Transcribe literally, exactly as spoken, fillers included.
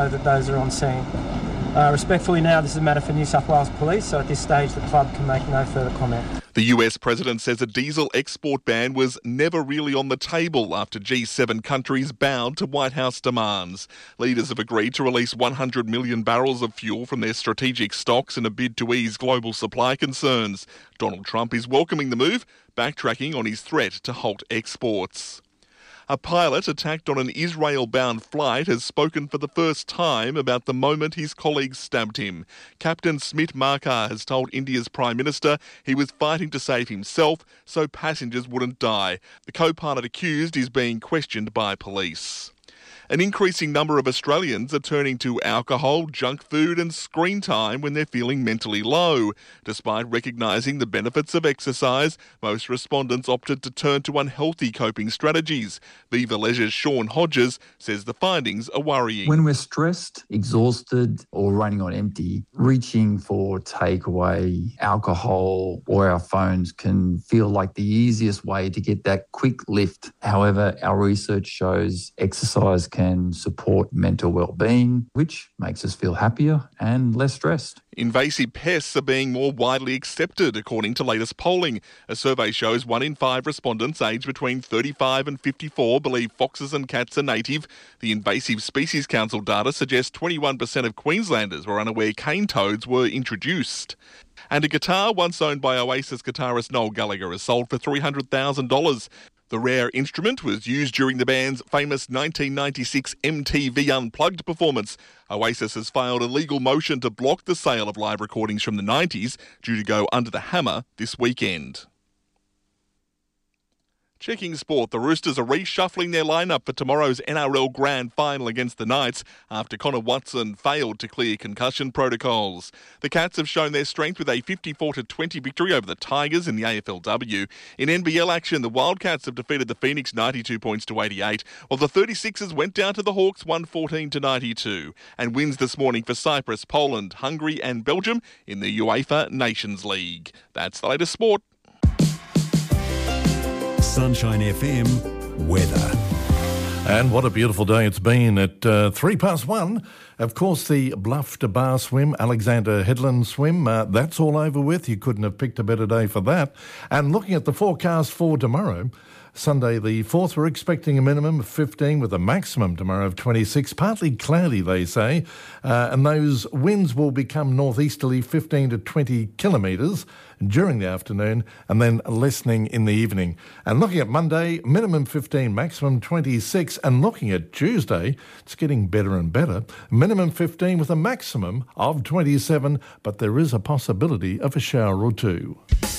that those are on scene. Uh, respectfully now, this is a matter for New South Wales Police, so at this stage the club can make no further comment. The U S president says a diesel export ban was never really on the table after G seven countries bowed to White House demands. Leaders have agreed to release one hundred million barrels of fuel from their strategic stocks in a bid to ease global supply concerns. Donald Trump is welcoming the move, backtracking on his threat to halt exports. A pilot attacked on an Israel-bound flight has spoken for the first time about the moment his colleagues stabbed him. Captain Smit Markar has told India's Prime Minister he was fighting to save himself so passengers wouldn't die. The co-pilot accused is being questioned by police. An increasing number of Australians are turning to alcohol, junk food and screen time when they're feeling mentally low. Despite recognising the benefits of exercise, most respondents opted to turn to unhealthy coping strategies. Viva Leisure's Sean Hodges says the findings are worrying. When we're stressed, exhausted or running on empty, reaching for takeaway, alcohol or our phones can feel like the easiest way to get that quick lift. However, our research shows exercise can can support mental well-being, which makes us feel happier and less stressed. Invasive pests are being more widely accepted, according to latest polling. A survey shows one in five respondents aged between thirty-five and fifty-four believe foxes and cats are native. The Invasive Species Council data suggests twenty-one percent of Queenslanders were unaware cane toads were introduced. And a guitar once owned by Oasis guitarist Noel Gallagher is sold for three hundred thousand dollars. The rare instrument was used during the band's famous nineteen ninety-six M T V Unplugged performance. Oasis has filed a legal motion to block the sale of live recordings from the nineties, due to go under the hammer this weekend. Checking sport, the Roosters are reshuffling their lineup for tomorrow's N R L Grand Final against the Knights after Connor Watson failed to clear concussion protocols. The Cats have shown their strength with a fifty-four to twenty victory over the Tigers in the A F L W. In N B L action, the Wildcats have defeated the Phoenix ninety-two points to eighty-eight, while the thirty-sixers went down to the Hawks one fourteen to ninety-two. And wins this morning for Cyprus, Poland, Hungary and Belgium in the UEFA Nations League. That's the latest sport. Sunshine F M weather. And what a beautiful day it's been at uh, three past one. Of course, the Bluff to Bar swim, Alexander Headland swim, uh, that's all over with. You couldn't have picked a better day for that. And looking at the forecast for tomorrow, Sunday the fourth, we're expecting a minimum of fifteen with a maximum tomorrow of twenty-six. Partly cloudy, they say, uh, and those winds will become northeasterly fifteen to twenty kilometres during the afternoon and then lessening in the evening. And looking at Monday, minimum fifteen, maximum twenty-six. And looking at Tuesday, it's getting better and better. Minimum fifteen with a maximum of twenty-seven, but there is a possibility of a shower or two.